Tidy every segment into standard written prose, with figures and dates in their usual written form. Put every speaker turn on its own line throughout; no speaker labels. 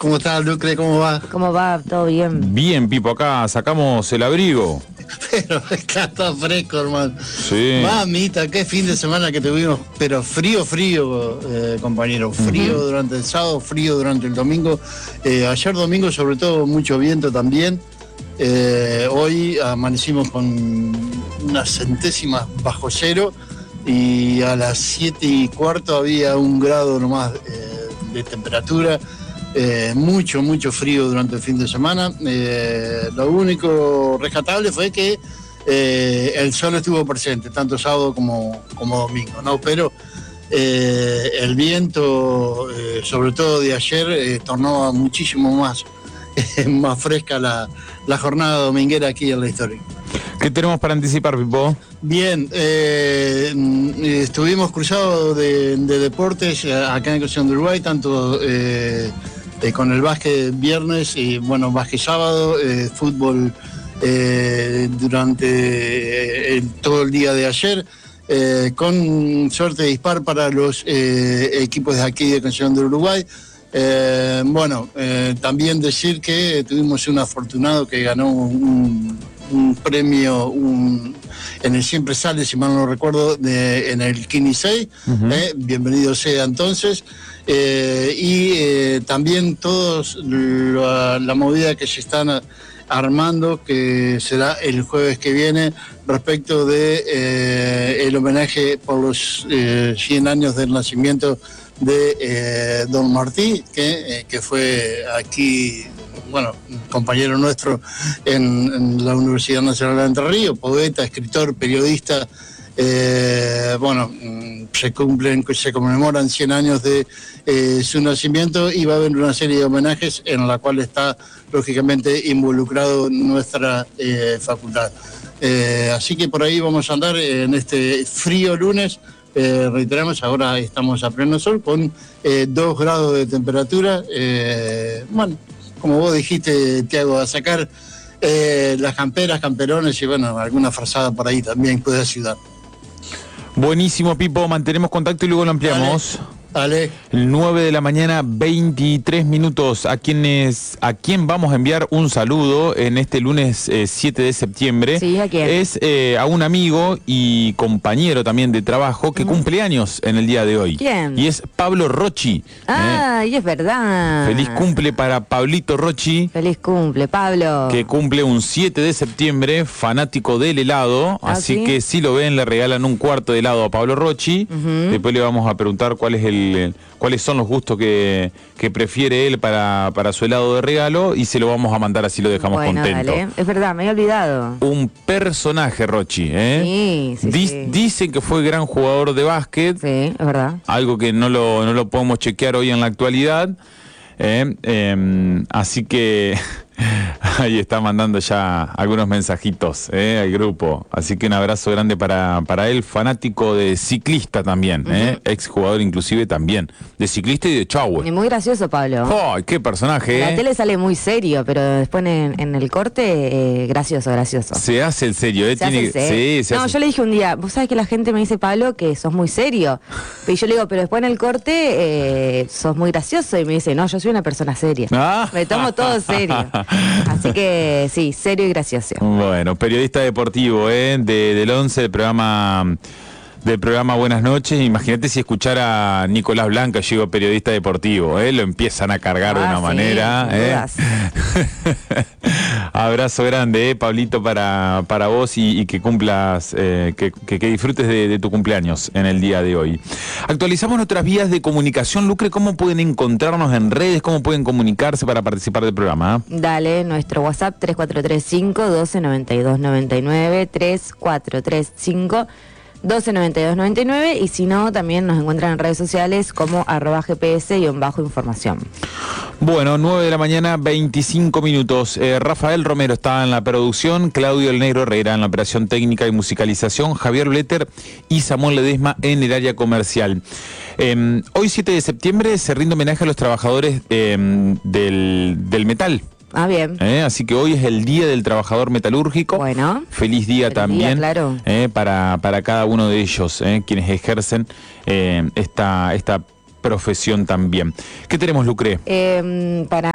¿Cómo estás, Lucre? ¿Cómo va?
¿Cómo va? ¿Todo bien?
Bien, Pipo, acá sacamos el abrigo.
Pero acá está fresco, hermano.
Sí.
Mamita, qué fin de semana que tuvimos, pero frío, compañero. Frío durante el sábado, frío durante el domingo. Ayer domingo, sobre todo, mucho viento también. Hoy amanecimos con unas centésimas bajo cero y a las 7:15 había 1 grado nomás de temperatura. Mucho frío durante el fin de semana. Lo único rescatable fue que el sol estuvo presente, tanto sábado como domingo, ¿no? Pero el viento, sobre todo de ayer, tornó muchísimo más fresca la jornada dominguera aquí en la historia.
¿Qué tenemos para anticipar, Pipo?
Bien, estuvimos cruzados de deportes acá en Concepción de Uruguay, tanto con el básquet viernes y básquet sábado, fútbol durante todo el día de ayer, con suerte dispar para los equipos de aquí de Concepción de Uruguay. También decir que tuvimos un afortunado que ganó un premio en el Siempre Sale, si mal no recuerdo, en el Kini 6. Bienvenido sea entonces. También todos la movida que se están armando, que será el jueves que viene, respecto de el homenaje por los 100 años del nacimiento de Don Martí, que fue aquí, compañero nuestro en la Universidad Nacional de Entre Ríos, poeta, escritor, periodista. Se conmemoran 100 años de su nacimiento y va a haber una serie de homenajes en la cual está lógicamente involucrado nuestra facultad. Así que por ahí vamos a andar en este frío lunes. Reiteramos, ahora estamos a pleno sol con 2 grados de temperatura. Como vos dijiste, Tiago, a sacar las camperas, camperones y alguna frazada por ahí también puede ayudar.
Buenísimo, Pipo, mantenemos contacto y luego lo ampliamos.
Dale.
9 de la mañana, 23 minutos. ¿A quién vamos a enviar un saludo en este lunes 7 de septiembre?
Sí, ¿a quién?
Es a un amigo y compañero también de trabajo que cumple años en el día de hoy.
¿Quién?
Y es Pablo Rocci.
Y es verdad.
Feliz cumple para Pablito Rocci.
Feliz cumple, Pablo.
Que cumple un 7 de septiembre, fanático del helado. Así
¿sí?
que si lo ven, le regalan un cuarto de helado a Pablo Rocci. Después le vamos a preguntar cuáles son los gustos que prefiere él para su helado de regalo y se lo vamos a mandar, así lo dejamos contento.
Dale. Es verdad, me había olvidado.
Un personaje, Rocci, ¿eh?
Sí.
Dicen que fue gran jugador de básquet.
Sí, es verdad.
Algo que no lo podemos chequear hoy en la actualidad. Así que ahí está mandando ya algunos mensajitos al grupo. Así que un abrazo grande para él, fanático de ciclista también, ex jugador inclusive también, de ciclista y de Chahue.
Y muy gracioso, Pablo.
¡Ay, qué personaje!
La tele sale muy serio, pero después en el corte, gracioso.
Se hace el serio,
Se hace el serio.
Sí,
yo le dije un día, vos sabés que la gente me dice, Pablo, que sos muy serio. Y yo le digo, pero después en el corte sos muy gracioso. Y me dice, no, yo soy una persona seria. Me tomo todo serio. Así que sí, serio y gracioso.
Bueno, periodista deportivo, del 11 del programa Buenas Noches. Imagínate si escuchara a Nicolás Blanca, llegó periodista deportivo, lo empiezan a cargar de una manera. Abrazo grande, Pablito, para vos y que cumplas, que disfrutes de tu cumpleaños en el día de hoy. Actualizamos nuestras vías de comunicación. Lucre, ¿cómo pueden encontrarnos en redes? ¿Cómo pueden comunicarse para participar del programa?
Dale, nuestro WhatsApp 3435 129299 3435 129299 y si no, también nos encuentran en redes sociales como @GPS_información.
Bueno, 9 de la mañana, 25 minutos. Rafael Romero está en la producción, Claudio El Negro Herrera en la operación técnica y musicalización, Javier Bletter y Samuel Ledesma en el área comercial. Hoy 7 de septiembre se rinde homenaje a los trabajadores del metal.
Ah, bien.
Así que hoy es el Día del Trabajador Metalúrgico.
Bueno.
Feliz día también.
Día, claro.
Para cada uno de ellos, quienes ejercen esta profesión también. ¿Qué tenemos, Lucre?
Para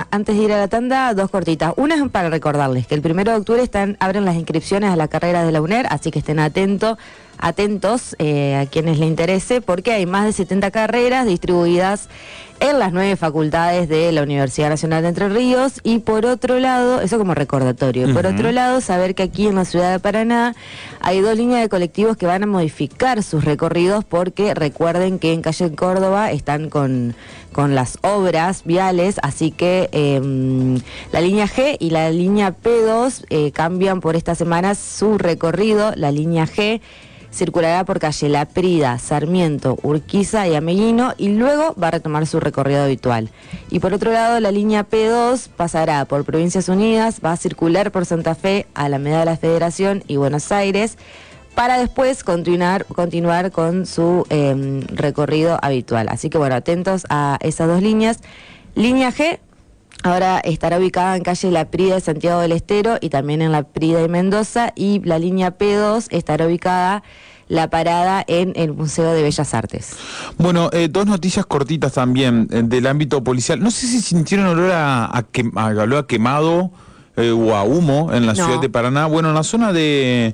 antes de ir a la tanda, 2 cortitas. Una es para recordarles que el 1 de octubre abren las inscripciones a la carrera de la UNER, así que estén atentos a quienes les interese, porque hay más de 70 carreras distribuidas en las 9 facultades de la Universidad Nacional de Entre Ríos. Y por otro lado, eso como recordatorio, por otro lado, saber que aquí en la ciudad de Paraná hay 2 líneas de colectivos que van a modificar sus recorridos, porque recuerden que en calle Córdoba están con las obras viales, así que la línea G y la línea P2 cambian por esta semana su recorrido. La línea G circulará por calle Laprida, Sarmiento, Urquiza y Ameguino, y luego va a retomar su recorrido habitual. Y por otro lado, la línea P2 pasará por Provincias Unidas, va a circular por Santa Fe, Alameda de la Federación y Buenos Aires, para después continuar con su recorrido habitual. Así que bueno, atentos a esas 2 líneas. Línea G ahora estará ubicada en calle Laprida de Santiago del Estero y también en Laprida y Mendoza, y la línea P2 estará ubicada la parada en el Museo de Bellas Artes.
Bueno, 2 noticias cortitas también del ámbito policial. No sé si sintieron olor a quemado o a humo en la ciudad de Paraná. Bueno, en la zona de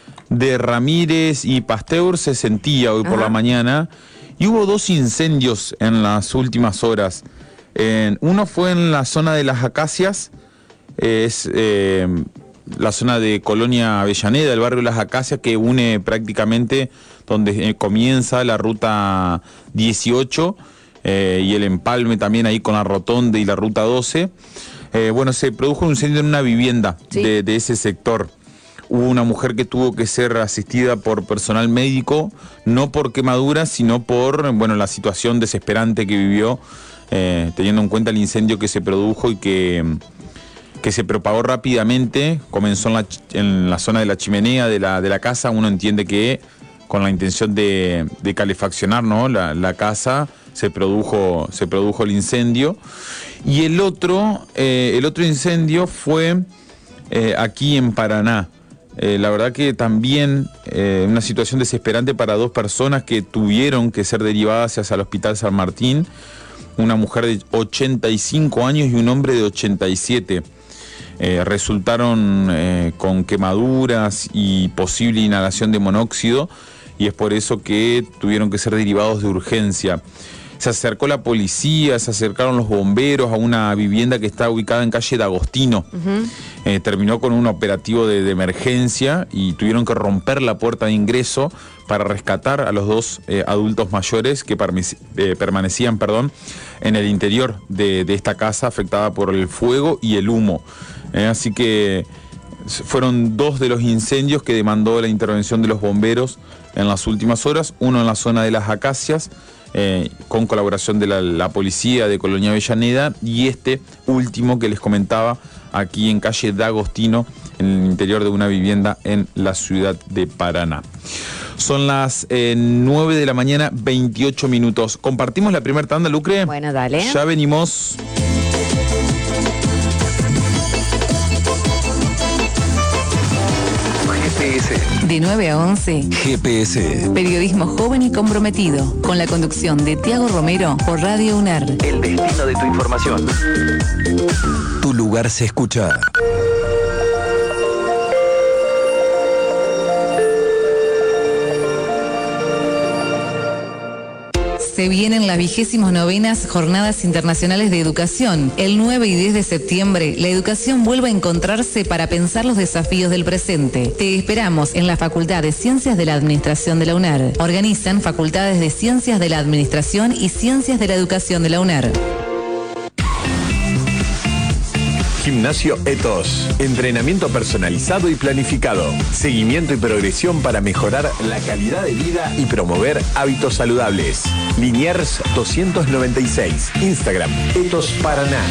Ramírez y Pasteur se sentía hoy por la mañana, y hubo 2 incendios en las últimas horas. Uno fue en la zona de las Acacias, es la zona de Colonia Avellaneda, el barrio Las Acacias, que une prácticamente donde comienza la ruta 18 y el empalme también ahí con la rotonda y la ruta 12. Bueno, se produjo un incendio en una vivienda de ese sector. Hubo una mujer que tuvo que ser asistida por personal médico, no por quemaduras, sino por la situación desesperante que vivió, teniendo en cuenta el incendio que se produjo y que se propagó rápidamente. Comenzó en la zona de la chimenea de la casa. Uno entiende que con la intención de calefaccionar, ¿no?, la casa, se produjo el incendio. Y el otro incendio fue aquí en Paraná. La verdad que también una situación desesperante para 2 personas que tuvieron que ser derivadas hacia el Hospital San Martín. Una mujer de 85 años y un hombre de 87. Resultaron con quemaduras y posible inhalación de monóxido, y es por eso que tuvieron que ser derivados de urgencia. Se acercó la policía, se acercaron los bomberos a una vivienda que está ubicada en calle D'Agostino. Terminó con un operativo de emergencia y tuvieron que romper la puerta de ingreso para rescatar a los 2 adultos mayores que permanecían en el interior de esta casa afectada por el fuego y el humo. Así que fueron 2 de los incendios que demandó la intervención de los bomberos en las últimas horas. Uno en la zona de las Acacias, con colaboración de la policía de Colonia Avellaneda, y este último que les comentaba aquí en calle D'Agostino, en el interior de una vivienda en la ciudad de Paraná. Son las 9 de la mañana, 28 minutos. ¿Compartimos la primera tanda, Lucre?
Bueno, dale.
Ya venimos.
De 9 a 11.
GPS.
Periodismo joven y comprometido. Con la conducción de Tiago Romero por Radio UNAR.
El destino de tu información. Tu lugar se escucha.
Se vienen las 29ª Jornadas Internacionales de Educación. El 9 y 10 de septiembre, la educación vuelve a encontrarse para pensar los desafíos del presente. Te esperamos en la Facultad de Ciencias de la Administración de la UNAR. Organizan Facultades de Ciencias de la Administración y Ciencias de la Educación de la UNAR.
Gimnasio Ethos. Entrenamiento personalizado y planificado. Seguimiento y progresión para mejorar la calidad de vida y promover hábitos saludables. Liniers 296. Instagram, Ethos Paraná.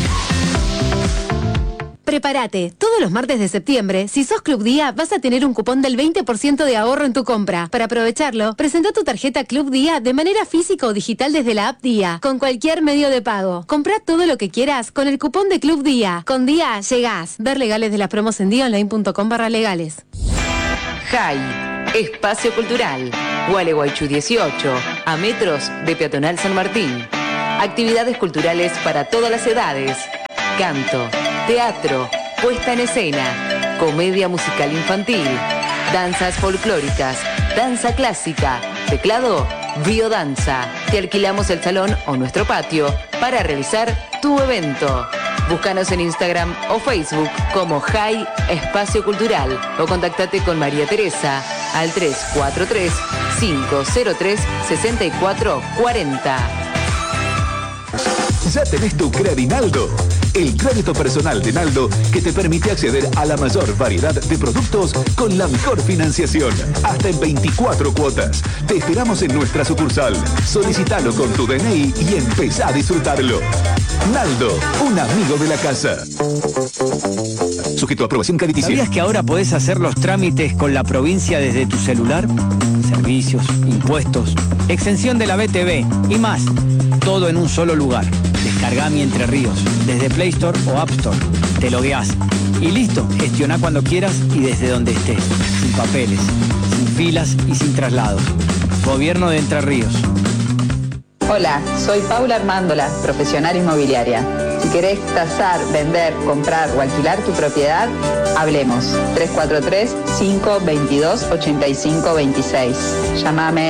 Prepárate, todos los martes de septiembre, si sos Club Día, vas a tener un cupón del 20% de ahorro en tu compra. Para aprovecharlo, presenta tu tarjeta Club Día de manera física o digital desde la app Día, con cualquier medio de pago. Comprá todo lo que quieras con el cupón de Club Día. Con Día llegás. Ver legales de las promos en diaonline.com/legales.
JAI, Espacio Cultural, Gualeguaychú 18, a metros de Peatonal San Martín. Actividades culturales para todas las edades. canto, teatro, puesta en escena, comedia musical infantil, danzas folclóricas, danza clásica, teclado, biodanza. Te alquilamos el salón o nuestro patio para realizar tu evento. Búscanos en Instagram o Facebook como Jai Espacio Cultural o contactate con María Teresa al 343-503-6440.
¿Ya tenés tu Credinaldo? El crédito personal de Naldo que te permite acceder a la mayor variedad de productos con la mejor financiación, hasta en 24 cuotas. Te esperamos en nuestra sucursal. Solicitalo con tu DNI y empezá a disfrutarlo. Naldo, un amigo de la casa. Sujeto a aprobación crediticia.
¿Sabías que ahora podés hacer los trámites con la provincia desde tu celular? Servicios, impuestos, exención de la BTV y más. Todo en un solo lugar. Descargá Mi Entre Ríos desde Play Store o App Store. Te logueás y listo. Gestioná cuando quieras y desde donde estés. Sin papeles, sin filas y sin traslados. Gobierno de Entre Ríos.
Hola, soy Paula Armándola, profesional inmobiliaria. Si querés tasar, vender, comprar o alquilar tu propiedad, hablemos. 343-522-8526. Llámame.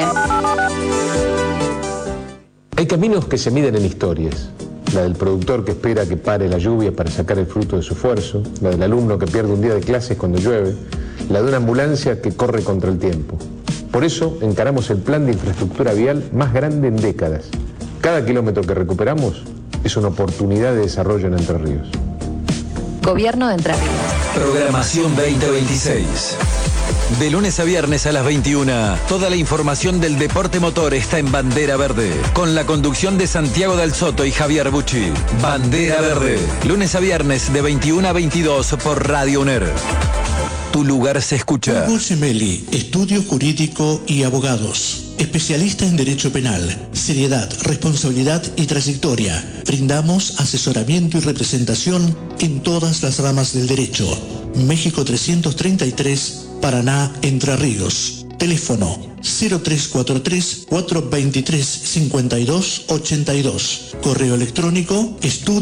Hay caminos que se miden en historias. La del productor que espera que pare la lluvia para sacar el fruto de su esfuerzo, la del alumno que pierde un día de clases cuando llueve, la de una ambulancia que corre contra el tiempo. Por eso encaramos el plan de infraestructura vial más grande en décadas. Cada kilómetro que recuperamos es una oportunidad de desarrollo en Entre Ríos.
Gobierno de Entre Ríos.
Programación 2026. De lunes a viernes a las 21, toda la información del deporte motor está en Bandera Verde, con la conducción de Santiago Del Soto y Javier Bucci. Bandera Verde, lunes a viernes de 21 a 22 por Radio UNER. Tu lugar se escucha.
Hugo Gemelli, Estudio Jurídico y Abogados. Especialista en Derecho Penal, seriedad, responsabilidad y trayectoria. Brindamos asesoramiento y representación en todas las ramas del derecho. México 333, Paraná, Entre Ríos. Teléfono 0343-423-5282. Correo electrónico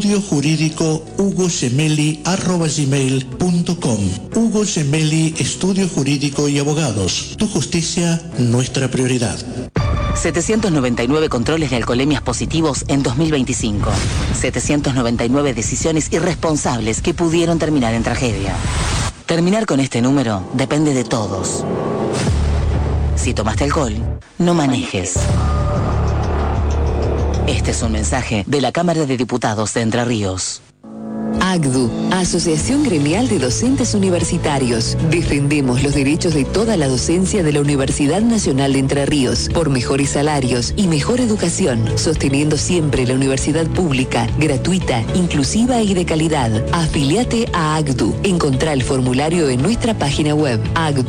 estudiojurídico@gmail.com. Hugo Gemelli, Estudio Jurídico y Abogados. Tu justicia, nuestra prioridad.
799 controles de alcoholemias positivos en 2025. 799 decisiones irresponsables que pudieron terminar en tragedia. Terminar con este número depende de todos. Si tomaste alcohol, no manejes. Este es un mensaje de la Cámara de Diputados de Entre Ríos.
AGDU, Asociación Gremial de Docentes Universitarios. Defendemos los derechos de toda la docencia de la Universidad Nacional de Entre Ríos por mejores salarios y mejor educación, sosteniendo siempre la universidad pública, gratuita, inclusiva y de calidad. Afiliate a AGDU. Encontrá el formulario en nuestra página web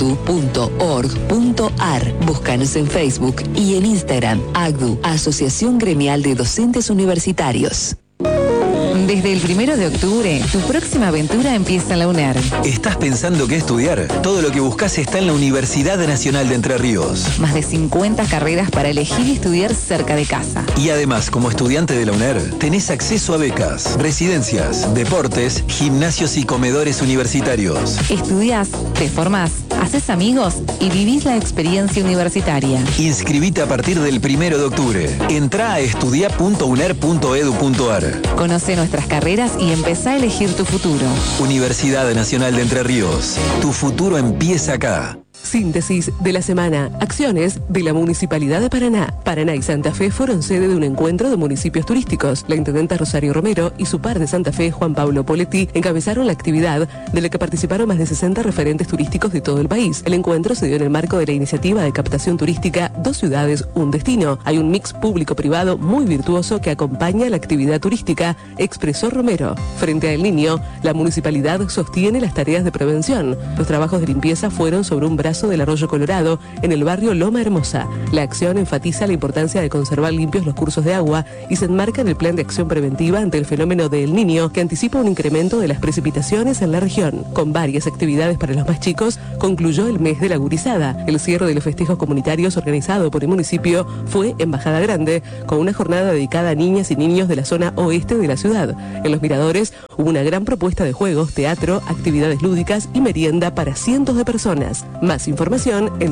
agdu.org.ar. Búscanos en Facebook y en Instagram. AGDU, Asociación Gremial de Docentes Universitarios. Desde el 1 de octubre, tu próxima aventura empieza en la UNER.
¿Estás pensando qué estudiar? Todo lo que buscas está en la Universidad Nacional de Entre Ríos.
Más de 50 carreras para elegir y estudiar cerca de casa.
Y además, como estudiante de la UNER, tenés acceso a becas, residencias, deportes, gimnasios y comedores universitarios.
Estudiás, te formás, haces amigos y vivís la experiencia universitaria.
Inscribite a partir del 1 de octubre. Entrá a estudia.uner.edu.ar.
Conoce nuestras carreras y empezá a elegir tu futuro.
Universidad Nacional de Entre Ríos. Tu futuro empieza acá.
Síntesis de la semana. Acciones de la Municipalidad de Paraná. Paraná y Santa Fe fueron sede de un encuentro de municipios turísticos. La intendenta Rosario Romero y su par de Santa Fe, Juan Pablo Poletti, encabezaron la actividad de la que participaron más de 60 referentes turísticos de todo el país. El encuentro se dio en el marco de la iniciativa de captación turística Dos Ciudades, Un Destino. Hay un mix público-privado muy virtuoso que acompaña la actividad turística, expresó Romero. Frente a El Niño, la municipalidad sostiene las tareas de prevención. Los trabajos de limpieza fueron sobre un brazo del Arroyo Colorado, en el barrio Loma Hermosa. La acción enfatiza la importancia de conservar limpios los cursos de agua y se enmarca en el plan de acción preventiva ante el fenómeno de El Niño, que anticipa un incremento de las precipitaciones en la región. Con varias actividades para los más chicos, concluyó el mes de la gurizada. El cierre de los festejos comunitarios organizado por el municipio fue en Bajada Grande, con una jornada dedicada a niñas y niños de la zona oeste de la ciudad. En Los Miradores Una gran propuesta de juegos, teatro, actividades lúdicas y merienda para cientos de personas. Más información en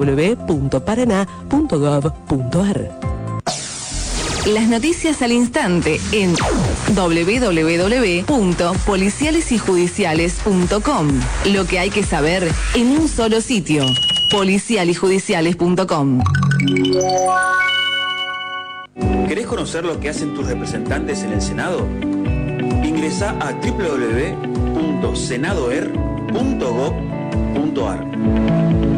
www.paraná.gov.ar.
Las noticias al instante en www.policialesyjudiciales.com. Lo que hay que saber en un solo sitio. policialyjudiciales.com.
¿Querés conocer lo que hacen tus representantes en el Senado? Ingresá a www.senadoer.gov.ar.